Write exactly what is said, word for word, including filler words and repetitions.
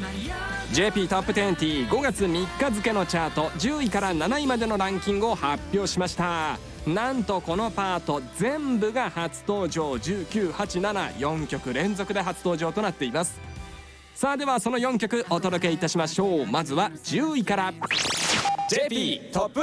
ジェーピー トップにじゅうごがつみっか付のチャートじゅういからなないまでのランキングを発表しました。なんとこのパート全部が初登場、じゅうきゅう、はち、なな、よんきょく連続で初登場となっています。さあではそのよんきょくお届けいたしましょう。まずはじゅういから ジェーピー トップ